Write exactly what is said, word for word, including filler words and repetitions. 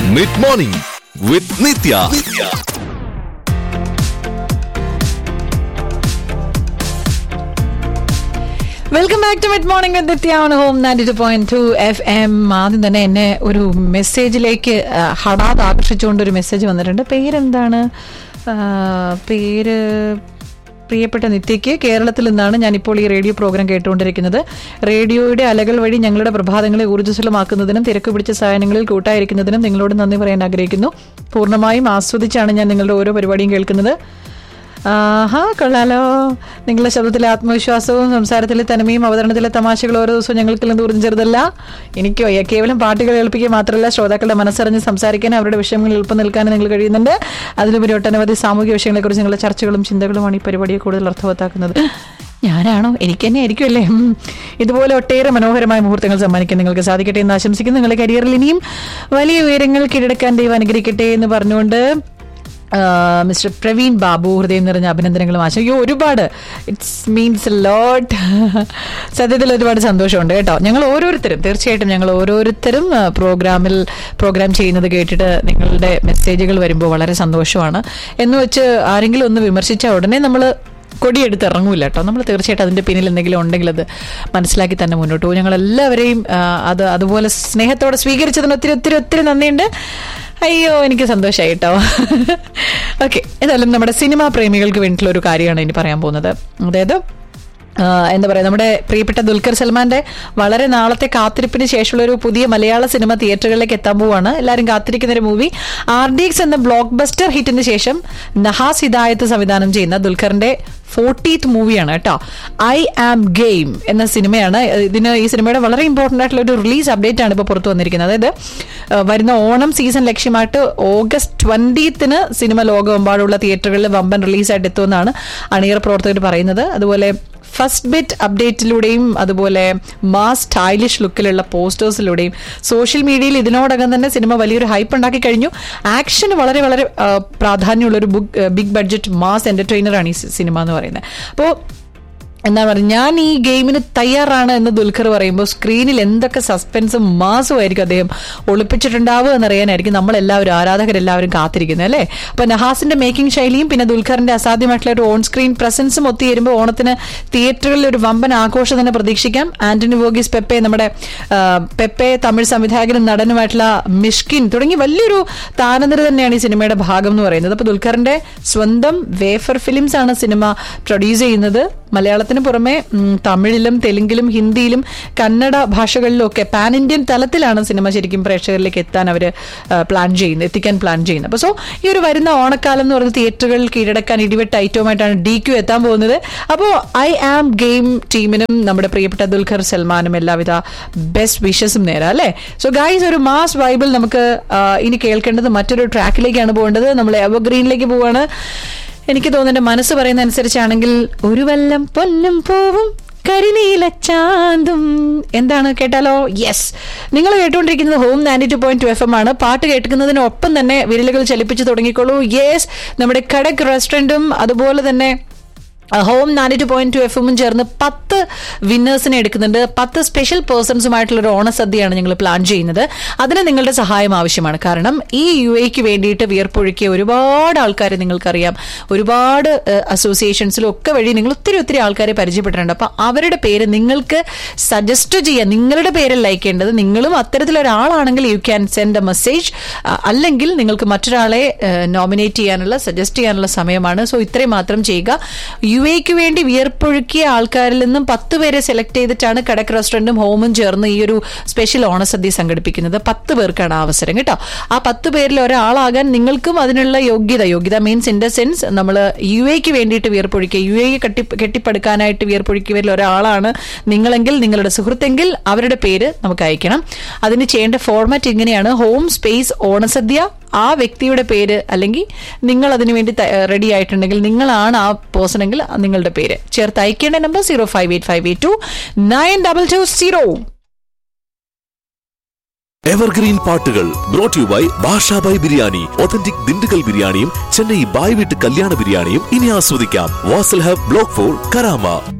Mid morning with Nithya. Welcome back to mid morning with Nithya on home ninety two point two F M. ആദ്യം തന്നെ എന്നെ ഒരു മെസ്സേജിലേക്ക് ഹഠാത് ആകർഷിച്ചുകൊണ്ട് ഒരു message വന്നിട്ടുണ്ട്. പേരെന്താണ്? പേര് പ്രിയപ്പെട്ട നിത്യയ്ക്ക്, കേരളത്തിൽ നിന്നാണ് ഞാനിപ്പോൾ ഈ റേഡിയോ പ്രോഗ്രാം കേട്ടുകൊണ്ടിരിക്കുന്നത്. റേഡിയോയുടെ അലകൾ വഴി ഞങ്ങളുടെ പ്രഭാതങ്ങളെ ഊർജ്ജസ്വലമാക്കുന്നതിനും തിരക്ക് പിടിച്ച സാധനങ്ങളിൽ കൂട്ടായിരിക്കുന്നതിനും നിങ്ങളോട് നന്ദി പറയാൻ ആഗ്രഹിക്കുന്നു. പൂർണ്ണമായും ആസ്വദിച്ചാണ് ഞാൻ നിങ്ങളുടെ ഓരോ പരിപാടിയും കേൾക്കുന്നത്. ആഹാ, കൊള്ളാലോ. നിങ്ങളുടെ ശബ്ദത്തിലെ ആത്മവിശ്വാസവും സംസാരത്തിലെ തനിമയും അവതരണത്തിലെ തമാശകളും ഓരോ ദിവസവും ഞങ്ങൾക്ക് നിന്ന് ഊർജ്ജം ചെറുതല്ല. എനിക്ക് വയ്യ. കേവലം പാട്ടുകൾ കേൾപ്പിക്കുക മാത്രമല്ല, ശ്രോതാക്കളുടെ മനസ്സറിഞ്ഞ് സംസാരിക്കാൻ, അവരുടെ വിഷയങ്ങളിൽ എളുപ്പം നിൽക്കാനും നിങ്ങൾ കഴിയുന്നുണ്ട്. അതിലുപരി ഒട്ടനവധി സാമൂഹിക വിഷയങ്ങളെക്കുറിച്ച് നിങ്ങളുടെ ചർച്ചകളും ചിന്തകളുമാണ് ഈ പരിപാടിയെ കൂടുതൽ അർത്ഥവത്താക്കുന്നത്. ഞാനാണോ? എനിക്ക് തന്നെ ആയിരിക്കുമല്ലേ. ഇതുപോലെ ഒട്ടേറെ മനോഹരമായ മുഹൂർത്തങ്ങൾ സമ്മാനിക്കാൻ നിങ്ങൾക്ക് സാധിക്കട്ടെ എന്ന് ആശംസിക്കുന്നു. നിങ്ങളുടെ കരിയറിൽ ഇനിയും വലിയ ഉയരങ്ങൾ കീഴടക്കാൻ ദൈവം അനുഗ്രഹിക്കട്ടെ എന്ന് പറഞ്ഞുകൊണ്ട് മിസ്റ്റർ പ്രവീൺ ബാബു ഹൃദയം നിറഞ്ഞ അഭിനന്ദനങ്ങളും ആശംസിക്കും. ഒരുപാട് ഇറ്റ്സ് മീൻസ് ലോട്ട്. സത്യത്തിൽ ഒരുപാട് സന്തോഷമുണ്ട് കേട്ടോ. ഞങ്ങൾ ഓരോരുത്തരും തീർച്ചയായിട്ടും ഞങ്ങൾ ഓരോരുത്തരും പ്രോഗ്രാമിൽ പ്രോഗ്രാം ചെയ്യുന്നത് കേട്ടിട്ട് നിങ്ങളുടെ മെസ്സേജുകൾ വരുമ്പോൾ വളരെ സന്തോഷമാണ്. എന്ന് വെച്ച് ആരെങ്കിലും ഒന്ന് വിമർശിച്ചാൽ ഉടനെ നമ്മൾ കൊടിയെടുത്ത് ഇറങ്ങൂല കേട്ടോ. നമ്മൾ തീർച്ചയായിട്ടും അതിൻ്റെ പിന്നിൽ എന്തെങ്കിലും ഉണ്ടെങ്കിൽ അത് മനസ്സിലാക്കി തന്നെ മുന്നോട്ട് പോകും. ഞങ്ങളെല്ലാവരെയും അത് അതുപോലെ സ്നേഹത്തോടെ സ്വീകരിച്ചതിന് ഒത്തിരി ഒത്തിരി ഒത്തിരി നന്ദിയുണ്ട്. അയ്യോ, എനിക്ക് സന്തോഷമായി കേട്ടോ. ഓക്കെ, ഏതായാലും നമ്മുടെ സിനിമാ പ്രേമികൾക്ക് വേണ്ടിയിട്ടുള്ള ഒരു കാര്യമാണ് ഇനി പറയാൻ പോകുന്നത്. അതായത് എന്താ പറയുക, നമ്മുടെ പ്രിയപ്പെട്ട ദുൽഖർ സൽമാന്റെ വളരെ നാളത്തെ കാത്തിരിപ്പിന് ശേഷമുള്ള ഒരു പുതിയ മലയാള സിനിമ തിയേറ്ററുകളിലേക്ക് എത്താൻ പോവാണ്. എല്ലാവരും കാത്തിരിക്കുന്ന ഒരു മൂവി ആർ ഡി എക്സ് എന്ന ബ്ലോക്ക് ബസ്റ്റർ ഹിറ്റിന് ശേഷം നഹാസ് ഹിദായത്ത് സംവിധാനം ചെയ്യുന്ന ദുൽഖറിന്റെ ഫോർട്ടീത്ത് മൂവിയാണ് കേട്ടോ. ഐ ആം ഗെയിം എന്ന സിനിമയാണ്. ഇതിന് ഈ സിനിമയുടെ വളരെ ഇമ്പോർട്ടൻ്റ് ആയിട്ടുള്ള ഒരു റിലീസ് അപ്ഡേറ്റ് ആണ് ഇപ്പോൾ പുറത്തു വന്നിരിക്കുന്നത്. അതായത് വരുന്ന ഓണം സീസൺ ലക്ഷ്യമായിട്ട് ഓഗസ്റ്റ് ട്വന്റീത്തിന് സിനിമ ലോകമെമ്പാടുള്ള തിയേറ്ററുകളിൽ വമ്പൻ റിലീസായിട്ട് എത്തുമെന്നാണ് അണിയറ പ്രവർത്തകർ പറയുന്നത്. അതുപോലെ ഫസ്റ്റ് ബിറ്റ് അപ്ഡേറ്റിലൂടെയും അതുപോലെ മാസ് സ്റ്റൈലിഷ് ലുക്കിലുള്ള പോസ്റ്റേഴ്സിലൂടെയും സോഷ്യൽ മീഡിയയിൽ ഇതിനോടകം തന്നെ സിനിമ വലിയൊരു ഹൈപ്പ് ഉണ്ടാക്കി കഴിഞ്ഞു. ആക്ഷന് വളരെ വളരെ പ്രാധാന്യമുള്ള ഒരു ബിഗ് ബഡ്ജറ്റ് മാസ് എന്റർടൈനറാണ് ഈ സിനിമ എന്ന് പറയുന്നത്. അപ്പോൾ എന്താ പറയുക, ഞാൻ ഈ ഗെയിമിന് തയ്യാറാണ് എന്ന് ദുൽഖർ പറയുമ്പോൾ സ്ക്രീനിൽ എന്തൊക്കെ സസ്പെൻസും മാസും ആയിരിക്കും അദ്ദേഹം ഒളിപ്പിച്ചിട്ടുണ്ടാവുക എന്നറിയാനായിരിക്കും നമ്മളെല്ലാവരും ആരാധകരെല്ലാവരും കാത്തിരിക്കുന്നത് അല്ലേ. അപ്പൊ നഹാസിന്റെ മേക്കിംഗ് ശൈലിയും പിന്നെ ദുൽഖറിന്റെ അസാധ്യമായിട്ടുള്ള ഒരു ഓൺ സ്ക്രീൻ പ്രസൻസും ഒത്തുചേരുമ്പോൾ ഓണത്തിന് തിയേറ്ററുകളിൽ ഒരു വമ്പൻ ആഘോഷം തന്നെ പ്രതീക്ഷിക്കാം. ആന്റണി വോഗീസ് പെപ്പെ, നമ്മുടെ പെപ്പെ തമിഴ് സംവിധായകനും നടനുമായിട്ടുള്ള മിഷ്കിൻ തുടങ്ങി വലിയൊരു താരനിര തന്നെയാണ് ഈ സിനിമയുടെ ഭാഗം എന്ന് പറയുന്നത്. അപ്പൊ ദുൽഖറിന്റെ സ്വന്തം വേഫർ ഫിലിംസ് ആണ് സിനിമ പ്രൊഡ്യൂസ് ചെയ്യുന്നത്. മലയാളത്തിന് പുറമെ തമിഴിലും തെലുങ്കിലും ഹിന്ദിയിലും കന്നഡ ഭാഷകളിലും ഒക്കെ പാൻ ഇന്ത്യൻ തലത്തിലാണ് സിനിമ ശരിക്കും പ്രേക്ഷകരിലേക്ക് എത്താൻ അവർ പ്ലാൻ ചെയ്യുന്നത്, എത്തിക്കാൻ പ്ലാൻ ചെയ്യുന്നത്. അപ്പോൾ സോ ഈ ഒരു വരുന്ന ഓണക്കാലം എന്ന് പറയുന്നത് തിയേറ്ററുകളിൽ കീഴടക്കാൻ ഇടിവെട്ട് ഐറ്റവുമായിട്ടാണ് ഡി ക്യു എത്താൻ പോകുന്നത്. അപ്പോൾ ഐ ആം ഗെയിം ടീമിനും നമ്മുടെ പ്രിയപ്പെട്ട ദുൽഖർ സൽമാനും എല്ലാവിധ ബെസ്റ്റ് വിഷസും നേരാം അല്ലേ. സോ ഗൈസ്, ഒരു മാസ് വൈബിൽ നമുക്ക് ഇനി കേൾക്കേണ്ടത് മറ്റൊരു ട്രാക്കിലേക്കാണ് പോകേണ്ടത്. നമ്മൾ എവർഗ്രീനിലേക്ക് പോവാണ്. എനിക്ക് തോന്നുന്നുണ്ട് മനസ്സ് പറയുന്ന അനുസരിച്ചാണെങ്കിൽ ഒരു വല്ലം പൊന്നും പൂവും കരിനീല ചാന്തും എന്താണ് കേട്ടാലോ? യെസ്, നിങ്ങൾ കേട്ടുകൊണ്ടിരിക്കുന്നത് home ninety two point two F M ആണ്. പാട്ട് കേൾക്കുന്നതിനൊപ്പം തന്നെ വിരലുകൾ ചലിപ്പിച്ച് തുടങ്ങിക്കോളൂ. യെസ്, നമ്മുടെ കടക് റെസ്റ്റോറന്റും അതുപോലെ തന്നെ home ninety two point two F എമ്മും ചേർന്ന് പത്ത് വിന്നേഴ്സിനെ എടുക്കുന്നുണ്ട്. പത്ത് സ്പെഷ്യൽ പേഴ്സൺസുമായിട്ടുള്ള ഒരു ഓണസദ്യയാണ് ഞങ്ങൾ പ്ലാൻ ചെയ്യുന്നത്. അതിന് നിങ്ങളുടെ സഹായം ആവശ്യമാണ്. കാരണം ഈ യു എക്ക് വേണ്ടിയിട്ട് വിയർപ്പൊഴുക്കിയ ഒരുപാട് ആൾക്കാരെ നിങ്ങൾക്കറിയാം. ഒരുപാട് അസോസിയേഷൻസിലും ഒക്കെ വഴി നിങ്ങൾ ഒത്തിരി ഒത്തിരി ആൾക്കാരെ പരിചയപ്പെട്ടിട്ടുണ്ട്. അപ്പൊ അവരുടെ പേര് നിങ്ങൾക്ക് സജസ്റ്റ് ചെയ്യാൻ, നിങ്ങളുടെ പേരല്ല അയക്കേണ്ടത്. നിങ്ങളും അത്തരത്തിലൊരാളാണെങ്കിൽ you can send A message. അല്ലെങ്കിൽ നിങ്ങൾക്ക് മറ്റൊരാളെ നോമിനേറ്റ് ചെയ്യാനുള്ള, സജസ്റ്റ് ചെയ്യാനുള്ള സമയമാണ്. സോ ഇത്രയും മാത്രം ചെയ്യുക. യു എക്ക് വേണ്ടി വിയർപ്പൊഴുക്കിയ ആൾക്കാരിൽ നിന്നും പത്ത് പേരെ സെലക്ട് ചെയ്തിട്ടാണ് കടക് റെസ്റ്റോറന്റും ഹോമും ചേർന്ന് ഈ ഒരു സ്പെഷ്യൽ ഓണസദ്യ സംഘടിപ്പിക്കുന്നത്. പത്ത് പേർക്കാണ് അവസരം കേട്ടോ. ആ പത്ത് പേരിൽ ഒരാളാകാൻ നിങ്ങൾക്കും അതിനുള്ള യോഗ്യത, യോഗ്യത മീൻസ് ഇൻ ദ സെൻസ് നമ്മൾ യു എക്ക് വേണ്ടിയിട്ട് വിയർപ്പൊഴുക്കിയ, യു എ കെട്ടി കെട്ടിപ്പടുക്കാനായിട്ട് വിയർപ്പൊഴുക്കിയവരിൽ ഒരാളാണ് നിങ്ങളെങ്കിൽ, നിങ്ങളുടെ സുഹൃത്തെങ്കിൽ അവരുടെ പേര് നമുക്ക് അയക്കണം. അതിന് ചെയ്യേണ്ട ഫോർമാറ്റ് ഇങ്ങനെയാണ്: ഹോം സ്പേസ് ഓണസദ്യ, ആ വ്യക്തിയുടെ പേര്, അല്ലെങ്കിൽ നിങ്ങൾ അതിനു വേണ്ടി റെഡി ആയിട്ടുണ്ടെങ്കിൽ നിങ്ങളാണ് ആ പേഴ്സൺ എങ്കിൽ നിങ്ങളുടെ പേര് ചേർത്ത് അയക്കേണ്ട number zero five eight five eight to nine double two zero. Evergreen പാട്ടുകൾ ബ്രോട്ട് യു ബൈ ഭാഷ ബൈ ബിരിയാണി. ഒതന്റിക് ദിണ്ടുകൽ ബിരിയാണിയും ചെന്നൈ ബായ് വീട്ട് കല്യാണ ബിരിയാണിയും ഇനി ആസ്വദിക്കാം. Wasl hub block four Karama.